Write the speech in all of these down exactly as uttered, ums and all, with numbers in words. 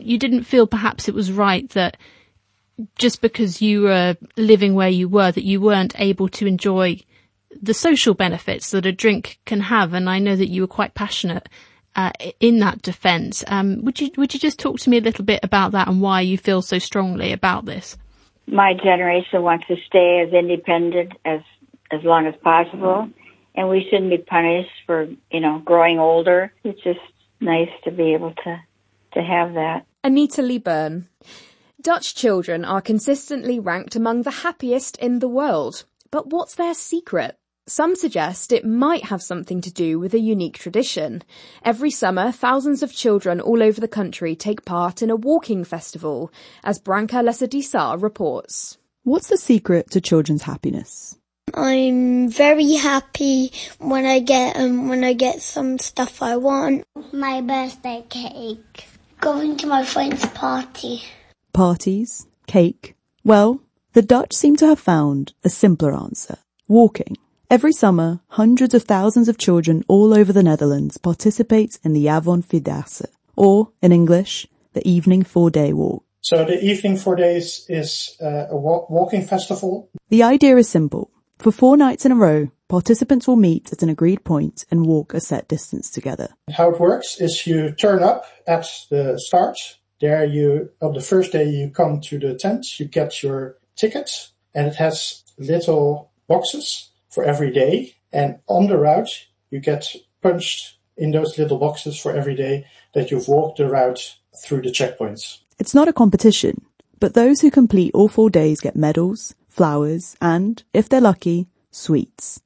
you didn't feel perhaps it was right that just because you were living where you were, that you weren't able to enjoy the social benefits that a drink can have. And I know that you were quite passionate uh, in that defence. Um, would you would you just talk to me a little bit about that and why you feel so strongly about this? My generation wants to stay as independent as as long as possible, and we shouldn't be punished for, you know, growing older. It's just nice to be able to, to have that. Anita Lee Byrne. Dutch children are consistently ranked among the happiest in the world. But what's their secret? Some suggest it might have something to do with a unique tradition. Every summer, thousands of children all over the country take part in a walking festival, as Branka Lessa-Dissar reports. What's the secret to children's happiness? I'm very happy when I get um, when I get some stuff I want. My birthday cake. Going to my friend's party. Parties? Cake? Well, the Dutch seem to have found a simpler answer. Walking. Every summer, hundreds of thousands of children all over the Netherlands participate in the Avondvierdaagse, or, in English, the Evening Four-Day Walk. So the Evening Four Days is uh, a walk- walking festival. The idea is simple. For four nights in a row, participants will meet at an agreed point and walk a set distance together. How it works is you turn up at the start. There you, on the first day you come to the tent, you get your ticket, and it has little boxes for every day. And on the route, you get punched in those little boxes for every day that you've walked the route through the checkpoints. It's not a competition, but those who complete all four days get medals, flowers, and, if they're lucky, sweets.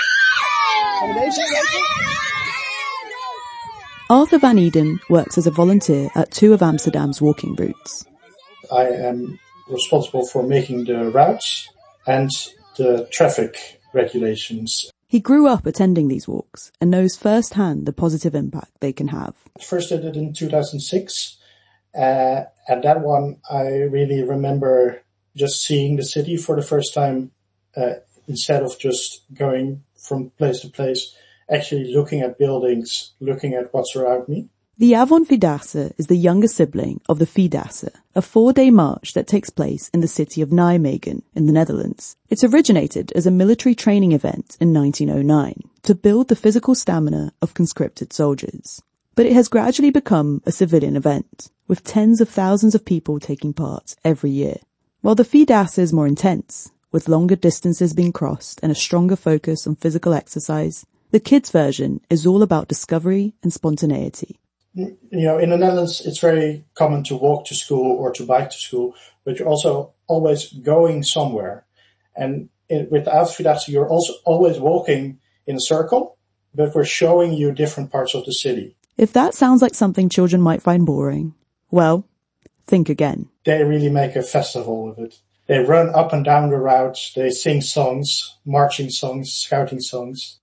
Arthur van Eden works as a volunteer at two of Amsterdam's walking routes. I am responsible for making the routes and the traffic regulations. He grew up attending these walks and knows firsthand the positive impact they can have. First I did it in two thousand six. Uh, and that one, I really remember just seeing the city for the first time, uh, instead of just going from place to place, actually looking at buildings, looking at what's around me. The Avondvierdaagse is the younger sibling of the Vierdaagse, a four-day march that takes place in the city of Nijmegen in the Netherlands. It originated as a military training event in nineteen oh nine to build the physical stamina of conscripted soldiers. But it has gradually become a civilian event, with tens of thousands of people taking part every year. While the Vierdaagse is more intense, with longer distances being crossed and a stronger focus on physical exercise, the kids' version is all about discovery and spontaneity. You know, in the Netherlands, it's very common to walk to school or to bike to school, but you're also always going somewhere. And in, with the Avondvierdaagse, you're also always walking in a circle, but we're showing you different parts of the city. If that sounds like something children might find boring, well, think again. They really make a festival of it. They run up and down the routes, they sing songs, marching songs, scouting songs.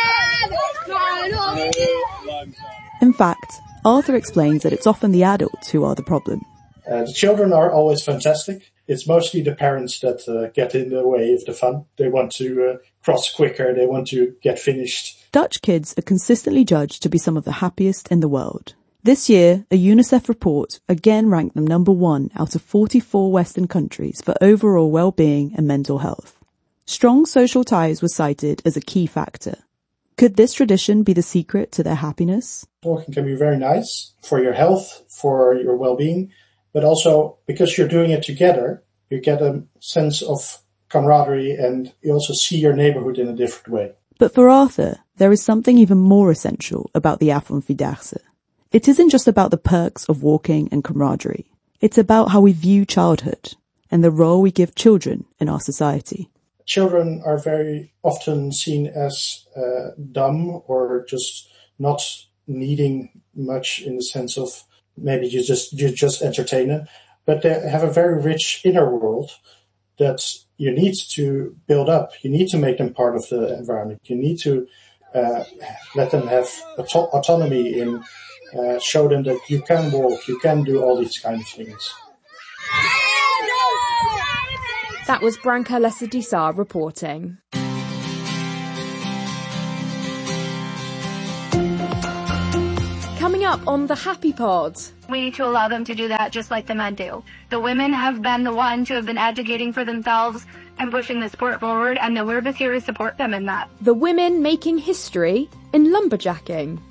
In fact, Arthur explains that it's often the adults who are the problem. Uh, the children are always fantastic. It's mostly the parents that uh, get in the way of the fun. They want to uh, cross quicker, they want to get finished. Dutch kids are consistently judged to be some of the happiest in the world. This year, a UNICEF report again ranked them number one out of forty-four Western countries for overall well-being and mental health. Strong social ties were cited as a key factor. Could this tradition be the secret to their happiness? Walking can be very nice for your health, for your well-being, but also because you're doing it together, you get a sense of camaraderie and you also see your neighborhood in a different way. But for Arthur, there is something even more essential about the Avondvierdaagse. It isn't just about the perks of walking and camaraderie. It's about how we view childhood and the role we give children in our society. Children are very often seen as uh, dumb or just not needing much in the sense of maybe you just you just entertain them, but they have a very rich inner world that you need to build up. You need to make them part of the environment. You need to uh, let them have auto- autonomy in uh, show them that you can walk, you can do all these kind of things. That was Branka Lessa-Dissar reporting. Coming up on the Happy Pod. We need to allow them to do that just like the men do. The women have been the ones who have been advocating for themselves and pushing the sport forward, and the Werbeth here to support them in that. The women making history in lumberjacking.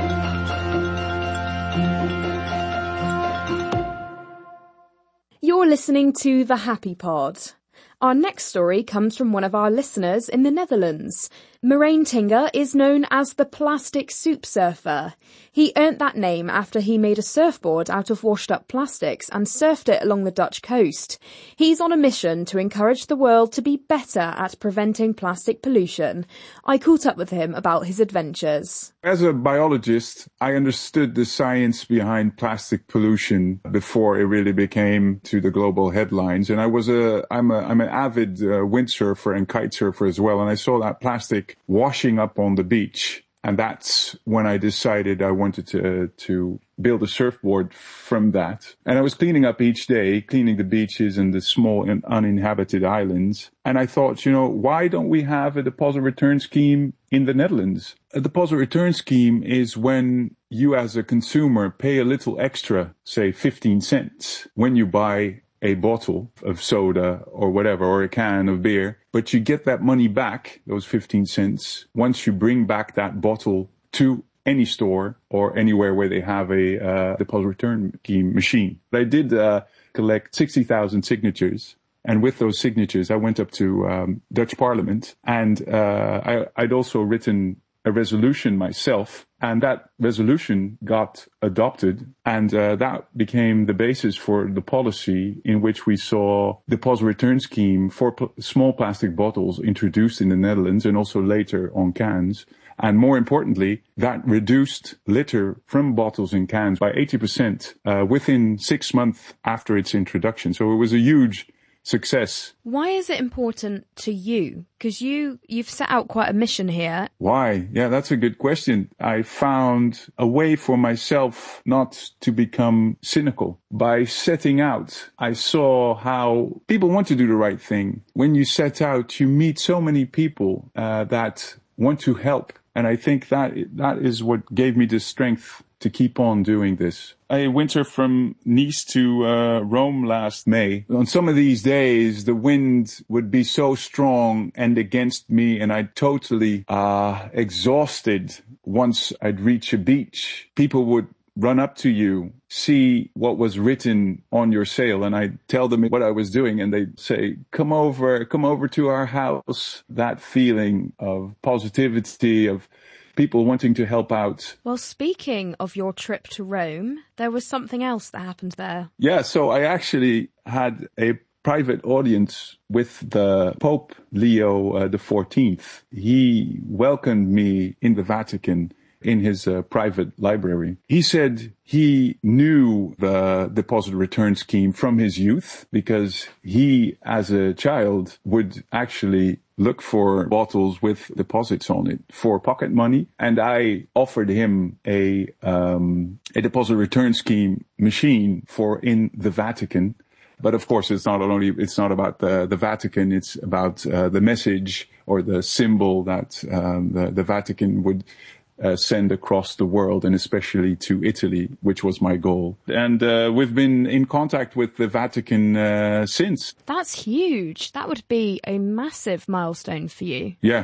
You're listening to The Happy Pod. Our next story comes from one of our listeners in the Netherlands. Marijn Tinga is known as the Plastic Soup Surfer. He earned that name after he made a surfboard out of washed-up plastics and surfed it along the Dutch coast. He's on a mission to encourage the world to be better at preventing plastic pollution. I caught up with him about his adventures. As a biologist, I understood the science behind plastic pollution before it really became to the global headlines. And I was a, I'm a, I'm an avid uh, windsurfer and kite surfer as well. And I saw that plastic washing up on the beach. And that's when I decided I wanted to, to build a surfboard from that. And I was cleaning up each day, cleaning the beaches and the small and uninhabited islands. And I thought, you know, why don't we have a deposit return scheme in the Netherlands? A deposit return scheme is when you as a consumer pay a little extra, say fifteen cents, when you buy a bottle of soda or whatever, or a can of beer, but you get that money back, those fifteen cents, once you bring back that bottle to any store or anywhere where they have a uh, deposit return scheme machine. I did uh, collect sixty thousand signatures. And with those signatures, I went up to um, Dutch Parliament, and uh, I, I'd also written a resolution myself, and that resolution got adopted, and uh, that became the basis for the policy in which we saw deposit return scheme for pl- small plastic bottles introduced in the Netherlands and also later on cans. And more importantly, that reduced litter from bottles and cans by eighty percent uh, within six months after its introduction. So it was a huge success. Why is it important to you? Because you, you've set out quite a mission here. Why? Yeah, that's a good question. I found a way for myself not to become cynical. By setting out, I saw how people want to do the right thing. When you set out, you meet so many people uh, that want to help. And I think that that is what gave me the strength to keep on doing this. I went from Nice to uh, Rome last May. On some of these days, the wind would be so strong and against me, and I'd totally uh, exhausted once I'd reach a beach. People would run up to you, see what was written on your sail, and I'd tell them what I was doing, and they'd say, come over, come over to our house. That feeling of positivity, of people wanting to help out. Well, speaking of your trip to Rome, there was something else that happened there. Yeah, so I actually had a private audience with the Pope Leo uh, the fourteenth. He welcomed me in the Vatican in his uh, private library. He said he knew the deposit return scheme from his youth because he, as a child, would actually look for bottles with deposits on it for pocket money. And I offered him a, um, a deposit return scheme machine for in the Vatican. But of course, it's not only, it's not about the, the Vatican, it's about uh, the message or the symbol that um, the, the Vatican would Uh, send across the world, and especially to Italy, which was my goal. And uh, we've been in contact with the Vatican uh, since. That's huge. That would be a massive milestone for you. Yeah.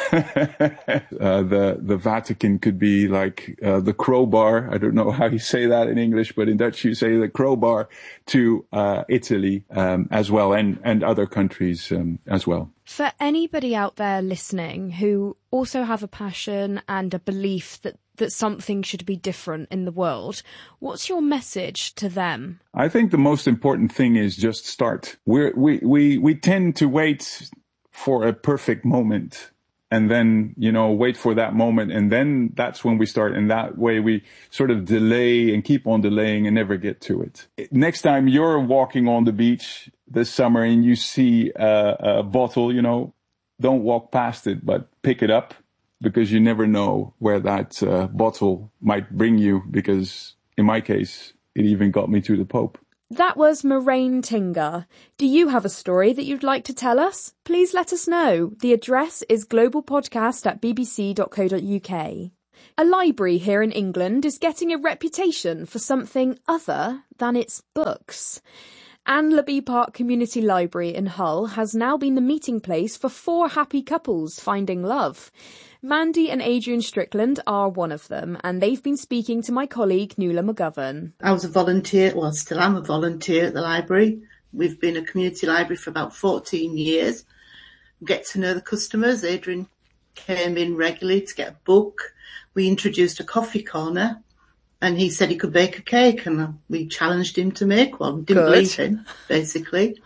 uh, the the Vatican could be like uh, the crowbar. I don't know how you say that in English, but in Dutch you say the crowbar to uh, Italy um, as well, and, and other countries um, as well. For anybody out there listening who also have a passion and a belief that, that something should be different in the world, what's your message to them? I think the most important thing is just start. We're, we we we tend to wait for a perfect moment and then, you know, wait for that moment, and then that's when we start. And that way we sort of delay and keep on delaying and never get to it. Next time you're walking on the beach this summer and you see a, a bottle, you know, don't walk past it, but pick it up, because you never know where that uh, bottle might bring you, because in my case, it even got me to the Pope. That was Marijn Tinga. Do you have a story that you'd like to tell us? Please let us know. The address is globalpodcast at bbc dot co dot uk. A library here in England is getting a reputation for something other than its books. Anne Labie Park Community Library in Hull has now been the meeting place for four happy couples finding love. Mandy and Adrian Strickland are one of them, and they've been speaking to my colleague Nuala McGovern. I was a volunteer, well, still am a volunteer at the library. We've been a community library for about fourteen years. We get to know the customers. Adrian came in regularly to get a book. We introduced a coffee corner, and he said he could bake a cake, and we challenged him to make one. Didn't Good. believe him, basically.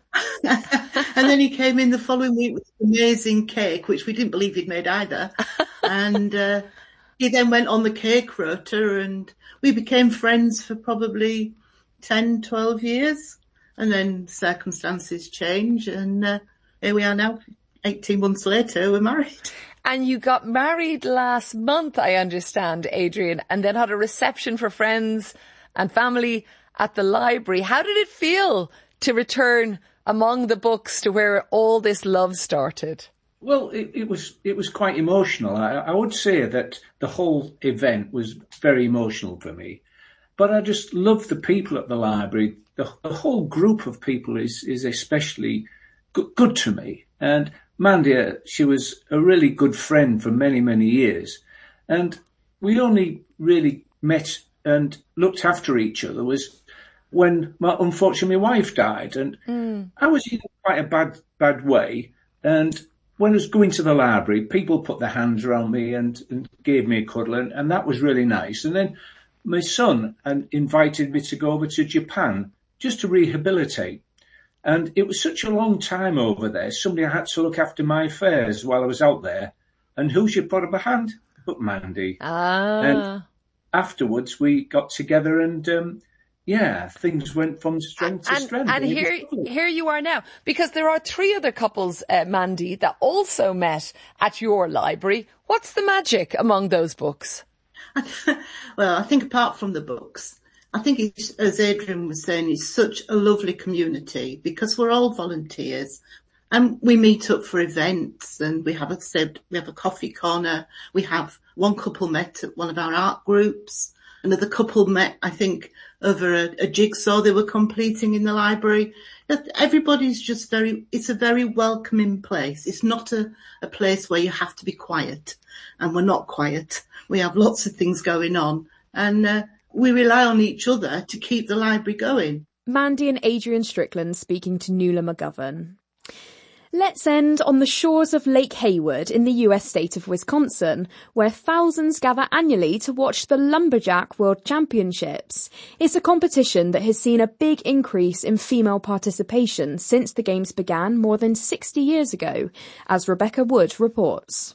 And then he came in the following week with an amazing cake, which we didn't believe he'd made either. And uh, he then went on the cake rota, and we became friends for probably ten, twelve years. And then circumstances change, and uh, here we are now, eighteen months later, we're married. And you got married last month, I understand, Adrian, and then had a reception for friends and family at the library. How did it feel to return among the books to where all this love started? Well, it, it was it was quite emotional. I, I would say that the whole event was very emotional for me. But I just love the people at the library. The, the whole group of people is, is especially good, good to me. And Mandy, she was a really good friend for many, many years. And we only really met and looked after each other was when, my, unfortunately, my wife died. And mm. I was in quite a bad, bad way. And when I was going to the library, people put their hands around me and, and gave me a cuddle, and, and that was really nice. And then my son and invited me to go over to Japan just to rehabilitate. And it was such a long time over there. Somebody had to look after my affairs while I was out there. And who should put up a hand but Mandy? Ah. And afterwards we got together and, um, yeah, things went from strength to and, strength. And, and here, here you are now. Because there are three other couples, uh, Mandy, that also met at your library. What's the magic among those books? Well, I think apart from the books, I think it's, as Adrian was saying, it's such a lovely community because we're all volunteers and we meet up for events, and we have a we have a coffee corner. We have one couple met at one of our art groups. Another couple met, I think, over a, a jigsaw they were completing in the library. Everybody's just very, it's a very welcoming place. It's not a, a place where you have to be quiet, and we're not quiet. We have lots of things going on, and uh, we rely on each other to keep the library going. Mandy and Adrian Strickland speaking to Nuala McGovern. Let's end on the shores of Lake Hayward in the U S state of Wisconsin, where thousands gather annually to watch the Lumberjack World Championships. It's a competition that has seen a big increase in female participation since the games began more than sixty years ago, as Rebecca Wood reports.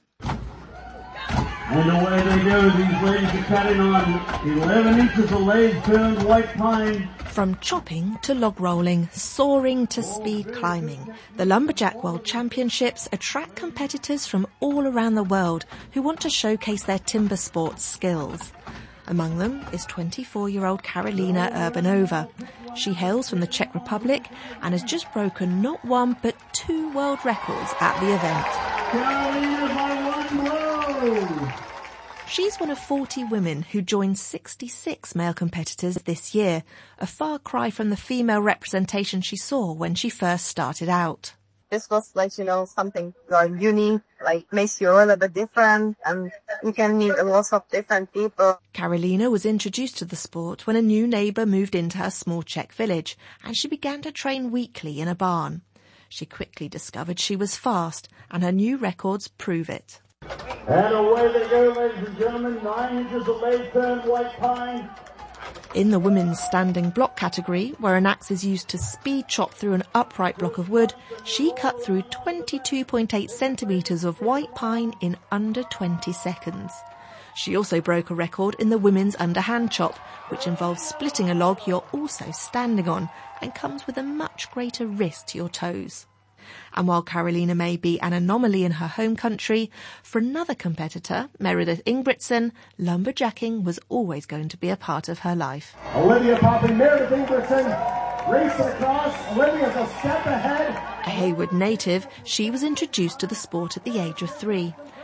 And away they go, these ladies are cutting on eleven inches of laid-turned white pine. From chopping to log rolling, soaring to speed climbing, the Lumberjack World Championships attract competitors from all around the world who want to showcase their timber sports skills. Among them is twenty-four-year-old Karolina Urbanova. She hails from the Czech Republic and has just broken not one but two world records at the event. Karolina by one blow! She's one of forty women who joined sixty-six male competitors this year, a far cry from the female representation she saw when she first started out. This was like, you know, something uh, unique, like makes you a little bit different, and you can meet a lot of different people. Karolina was introduced to the sport when a new neighbour moved into her small Czech village, and she began to train weekly in a barn. She quickly discovered she was fast, and her new records prove it. And away they go, ladies and gentlemen, nine inches of laid-turned white pine. In the women's standing block category, where an axe is used to speed chop through an upright block of wood, she cut through twenty-two point eight centimetres of white pine in under twenty seconds. She also broke a record in the women's underhand chop, which involves splitting a log you're also standing on and comes with a much greater risk to your toes. And while Karolina may be an anomaly in her home country, for another competitor, Meredith Ingebrigtsen, lumberjacking was always going to be a part of her life. Olivia popping, Meredith Ingebrigtsen, racing across, Olivia's a step ahead. A Hayward native, she was introduced to the sport at the age of three.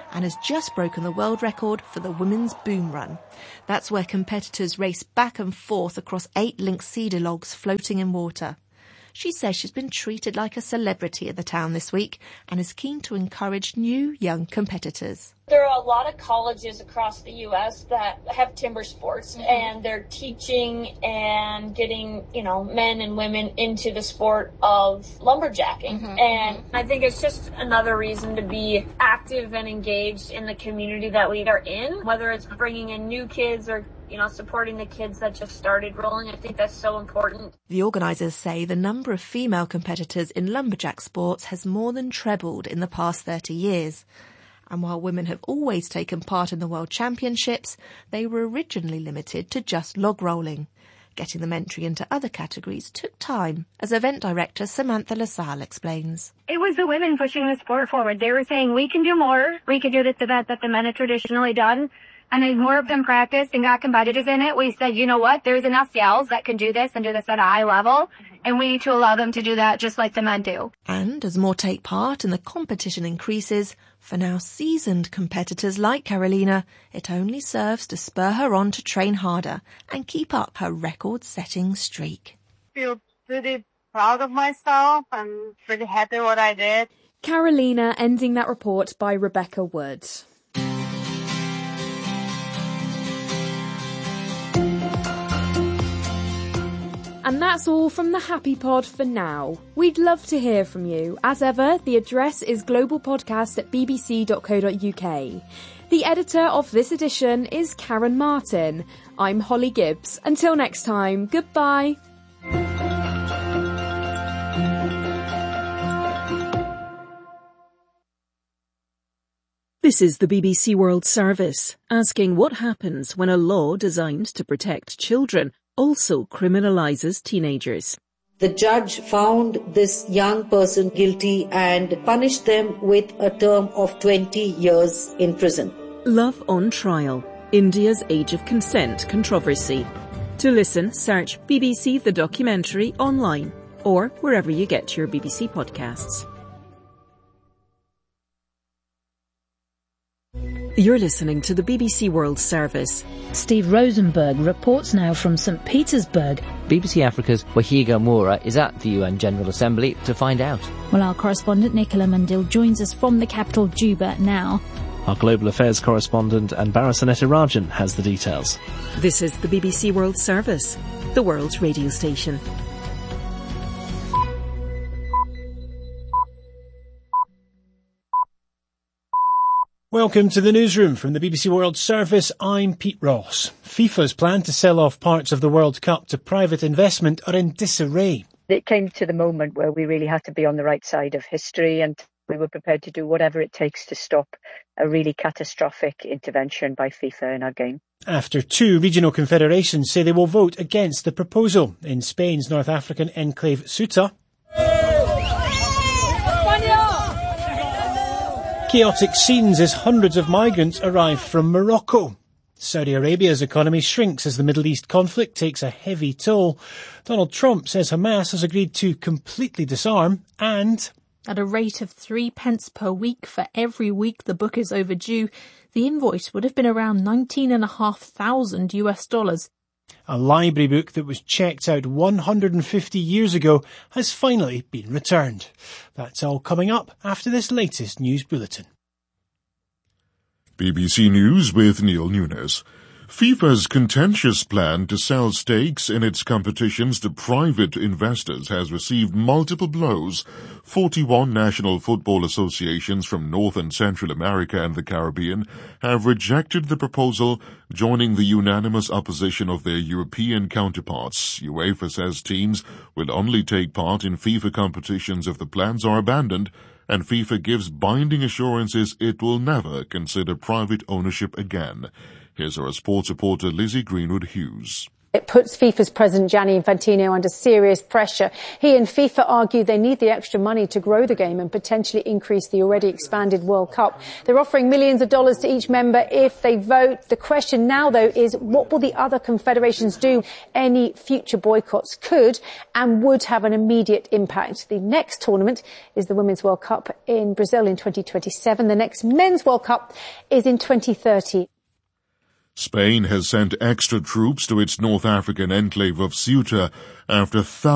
and has just broken the world record for the women's boom run. That's where competitors race back and forth across eight linked cedar logs floating in water. She says she's been treated like a celebrity at the town this week and is keen to encourage new young competitors. There are a lot of colleges across the U S that have timber sports, mm-hmm. and they're teaching and getting, you know, men and women into the sport of lumberjacking. Mm-hmm. And I think it's just another reason to be active and engaged in the community that we are in, whether it's bringing in new kids or, you know, supporting the kids that just started rolling. I think that's so important. The organisers say the number of female competitors in lumberjack sports has more than trebled in the past thirty years. And while women have always taken part in the World Championships, they were originally limited to just log rolling. Getting them entry into other categories took time, as event director Samantha LaSalle explains. It was the women pushing the sport forward. They were saying, we can do more. We can do this event that the men have traditionally done. And as more of them practiced and got competitors in it, we said, you know what, there's enough gals that can do this and do this at a high level, and we need to allow them to do that just like the men do. And as more take part and the competition increases, for now seasoned competitors like Carolina, it only serves to spur her on to train harder and keep up her record-setting streak. I feel pretty proud of myself. I'm pretty happy what I did. Carolina ending that report by Rebecca Wood. And that's all from the Happy Pod for now. We'd love to hear from you. As ever, the address is globalpodcast at b b c dot co dot u k. The editor of this edition is Karen Martin. I'm Holly Gibbs. Until next time, goodbye. This is the B B C World Service, asking what happens when a law designed to protect children also criminalises teenagers. The judge found this young person guilty and punished them with a term of twenty years in prison. Love on Trial, India's Age of Consent controversy. To listen, search B B C The Documentary online or wherever you get your B B C podcasts. You're listening to the B B C World Service. Steve Rosenberg reports now from St Petersburg. B B C Africa's Wahiga Moura is at the U N General Assembly to find out. Well, our correspondent Nicola Mundil joins us from the capital Juba now. Our Global Affairs correspondent Anbara Sanetirajan has the details. This is the B B C World Service, the world's radio station. Welcome to the newsroom from the B B C World Service. I'm Pete Ross. FIFA's plan to sell off parts of the World Cup to private investment are in disarray. It came to the moment where we really had to be on the right side of history, and we were prepared to do whatever it takes to stop a really catastrophic intervention by FIFA in our game. After two regional confederations say they will vote against the proposal. In Spain's North African enclave Ceuta, chaotic scenes as hundreds of migrants arrive from Morocco. Saudi Arabia's economy shrinks as the Middle East conflict takes a heavy toll. Donald Trump says Hamas has agreed to completely disarm, and at a rate of three pence per week for every week the book is overdue, the invoice would have been around nineteen and a half thousand US dollars. A library book that was checked out one hundred fifty years ago has finally been returned. That's all coming up after this latest news bulletin. B B C News with Neil Nunes. FIFA's contentious plan to sell stakes in its competitions to private investors has received multiple blows. forty-one national football associations from North and Central America and the Caribbean have rejected the proposal, joining the unanimous opposition of their European counterparts. UEFA says teams will only take part in FIFA competitions if the plans are abandoned, and FIFA gives binding assurances it will never consider private ownership again. Here's our sports reporter Lizzie Greenwood-Hughes. It puts FIFA's president Gianni Infantino under serious pressure. He and FIFA argue they need the extra money to grow the game and potentially increase the already expanded World Cup. They're offering millions of dollars to each member if they vote. The question now, though, is what will the other confederations do? Any future boycotts could and would have an immediate impact. The next tournament is the Women's World Cup in Brazil in twenty twenty-seven. The next Men's World Cup is in twenty thirty. Spain has sent extra troops to its North African enclave of Ceuta after thousands